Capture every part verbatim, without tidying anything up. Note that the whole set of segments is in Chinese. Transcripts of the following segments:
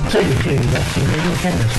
这里就有一个行人路线的图，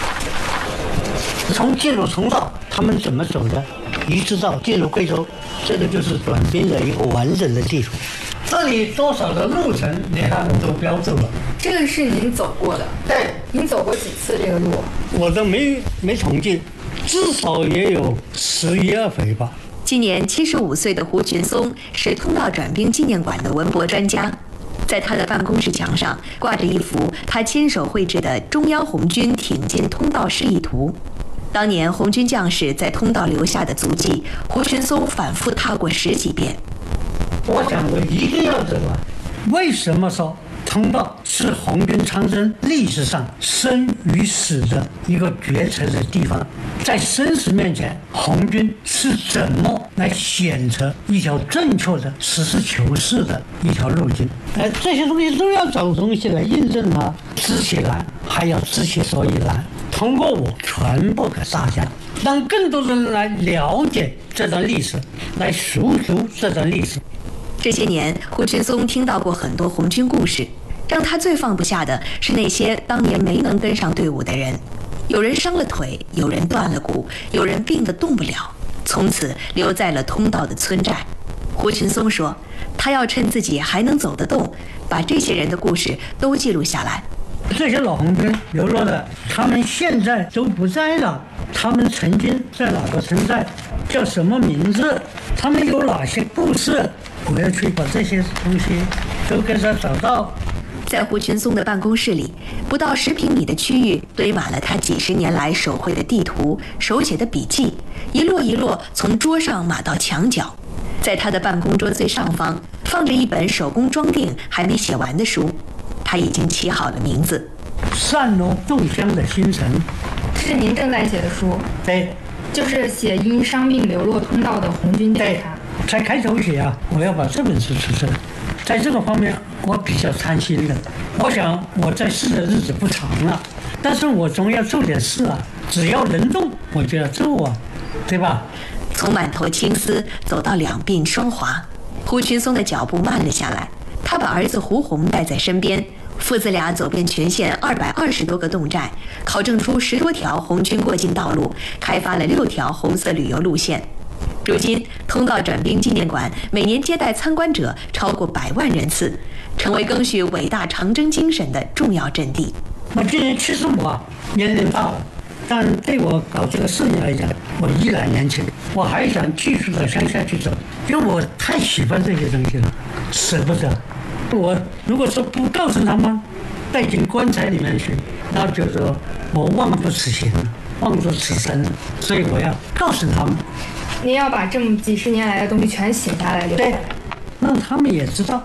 从进入通道他们怎么走的，一直到进入贵州，这个就是转兵的一个完整的地图。这里多少的路程，你看我都标注了。 这个是您走过的？ 对。 您走过几次这个路？ 我都没没统计，至少也有十一二回吧。 今年七十五岁的胡群松是通道转兵纪念馆的文博专家，在他的办公室墙上挂着一幅他亲手绘制的中央红军挺进通道示意图。当年红军将士在通道留下的足迹，胡群松反复踏过十几遍。 我想我一定要走啊！为什么说通道是红军长征历史上生与死的一个决策的地方？在生死面前，红军是怎么来选择一条正确的实事求是的一条路径？哎，这些东西都要找东西来印证它，知其然，还要知其所以然。通过我传播给大家，让更多人来了解这段历史，来熟读这段历史。 这些年，胡群松听到过很多红军故事，让他最放不下的是那些当年没能跟上队伍的人。有人伤了腿，有人断了骨，有人病得动不了，从此留在了通道的村寨。胡群松说，他要趁自己还能走得动，把这些人的故事都记录下来。 这些老红军流落的，他们现在都不在了，他们曾经在哪个村寨，叫什么名字，他们有哪些故事，我要去把这些东西都给他找到。 在胡群松的办公室里，不到十平米的区域堆满了他几十年来手绘的地图、手写的笔记，一摞一摞从桌上码到墙角。在他的办公桌最上方放着一本手工装订还没写完的书，他已经起好了名字： 散落众乡的星辰。 是您正在写的书？ 对， 就是写因伤病流落通道的红军调查。 才开头写啊，我要把这本书出出来。在这个方面我比较贪心的，我想我在世的日子不长了，但是我总要做点事啊，只要能动我就要做啊，对吧？ 从满头青丝走到两鬓霜华，胡群松的脚步慢了下来。他把儿子胡红带在身边，父子俩走遍全县二百二十多个侗寨，考证出十多条红军过境道路，开发了六条红色旅游路线。如今，通道转兵纪念馆每年接待参观者超过百万人次，成为赓续伟大长征精神的重要阵地。 我今年七十五啊，年龄大了，但对我搞这个事业来讲，我依然年轻，我还想继续的向下去走，因为我太喜欢这些东西了，舍不得。我如果说不告诉他们，带进棺材里面去，那就是说我忘不此行，忘不此生，所以我要告诉他们。 您要把这么几十年来的东西全写下来，留下来， 对，让他们也知道。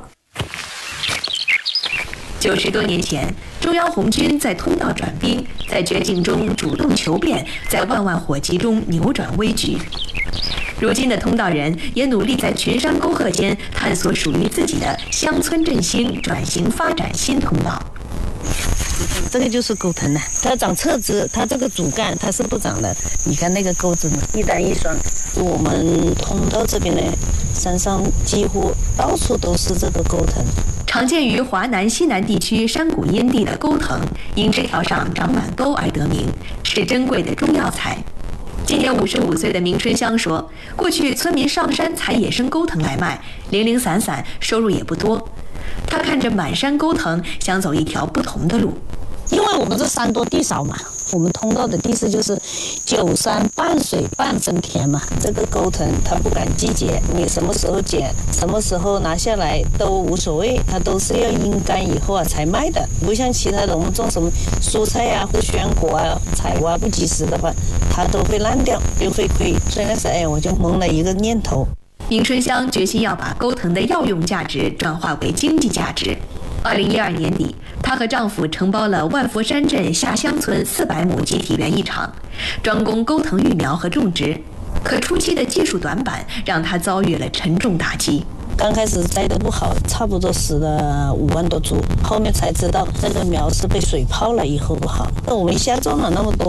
九十多年前，中央红军在通道转兵，在绝境中主动求变，在万万火急中扭转危局。如今的通道人也努力在群山沟壑间探索属于自己的乡村振兴、转型发展新通道。 这个就是沟藤了，它长侧枝，它这个主干它是不长的。你看那个钩子呢，一单一双。我们通道这边呢，山上几乎到处都是这个钩藤。 常见于华南、西南地区山谷阴地的钩藤，因枝条上长满钩而得名，是珍贵的中药材。今年五十五岁的明春香说，过去村民上山采野生钩藤来卖，零零散散，收入也不多。他看着满山钩藤，想走一条不同的路。 因为我们这山多地少嘛，我们通道的地势就是九山半水半分田嘛。这个钩藤它不赶季节，你什么时候剪，什么时候拿下来都无所谓，它都是要阴干以后啊才卖的。不像其他的我们种什么蔬菜啊或鲜果啊，采挖不及时的话，它都会烂掉，又会亏。所以那时候哎，我就萌了一个念头。 明春香决心要把钩藤的药用价值转化为经济价值。二零一二年底，她和丈夫承包了万佛山镇下乡村四百亩集体园艺场，专攻钩藤育苗和种植。可初期的技术短板让她遭遇了沉重打击。 刚开始栽得不好，差不多死了五万多株，后面才知道这个苗是被水泡了以后不好。那我们一下种了那么多